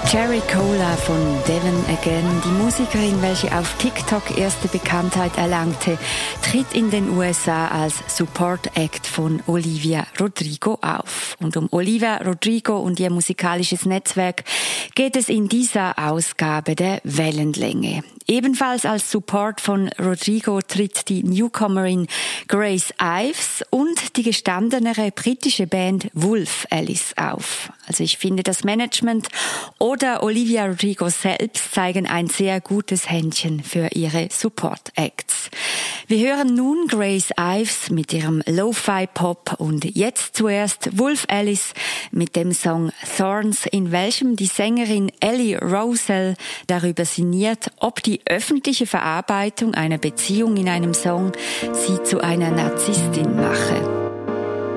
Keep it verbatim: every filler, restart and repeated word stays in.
Cherry Cola von Devon Again, die Musikerin, welche auf TikTok erste Bekanntheit erlangte, tritt in den U S A als Support Act von Olivia Rodrigo auf. Und um Olivia Rodrigo und ihr musikalisches Netzwerk geht es in dieser Ausgabe der Wellenlänge. Ebenfalls als Support von Rodrigo tritt die Newcomerin Grace Ives und die gestandenere britische Band Wolf Alice auf. Also ich finde, das Management oder Olivia Rodrigo selbst zeigen ein sehr gutes Händchen für ihre Support Acts. Wir hören nun Grace Ives mit ihrem Lo-Fi-Pop und jetzt zuerst Wolf Alice mit dem Song Thorns, in welchem die Sängerin Ellie Rosell darüber sinniert, ob die öffentliche Verarbeitung einer Beziehung in einem Song sie zu einer Narzisstin mache.